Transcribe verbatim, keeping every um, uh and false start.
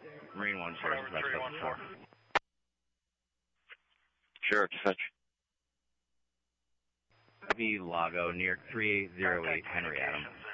Marine one zero, that's level four. Sure, touch. Copy Lago, near three eight zero eight, Henry Adam.